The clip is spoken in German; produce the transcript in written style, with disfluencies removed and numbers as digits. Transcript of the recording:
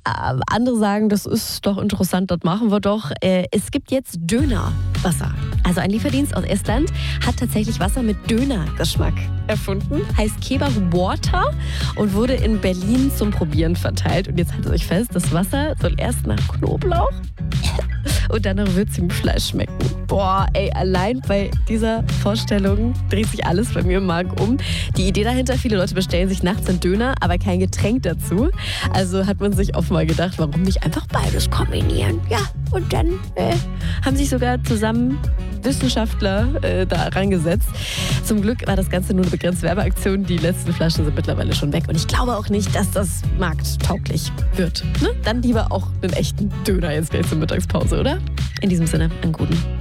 Andere sagen, das ist doch interessant, das machen wir doch. Es gibt jetzt Dönerwasser. Also ein Lieferdienst aus Estland hat tatsächlich Wasser mit Dönergeschmack erfunden. Heißt Kebab Water und wurde in Berlin zum Probieren verteilt. Und jetzt haltet euch fest, das Wasser soll erst nach Knoblauch und dann nach würzigem Fleisch schmecken. Boah, ey, allein bei dieser Vorstellung dreht sich alles bei mir im Magen um. Die Idee dahinter, viele Leute bestellen sich nachts einen Döner, aber kein Getränk dazu. Also hat man sich oft mal gedacht, warum nicht einfach beides kombinieren? Ja, und dann haben sich sogar zusammen Wissenschaftler da rangesetzt. Zum Glück war das Ganze nur eine begrenzte Werbeaktion. Die letzten Flaschen sind mittlerweile schon weg. Und ich glaube auch nicht, dass das markttauglich wird. Ne? Dann lieber auch einen echten Döner jetzt gleich zur Mittagspause, oder? In diesem Sinne, einen guten.